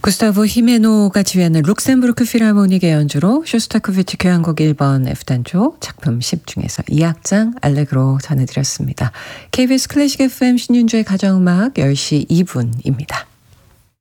구스타보 히메노가 지휘하는 룩셈부르크 필하모닉의 연주로 쇼스타코비치 교향곡 1번 F단조 작품 10 중에서 2악장 알레그로 전해드렸습니다. KBS 클래식 FM 신윤주의 가정음악 10시 2분입니다.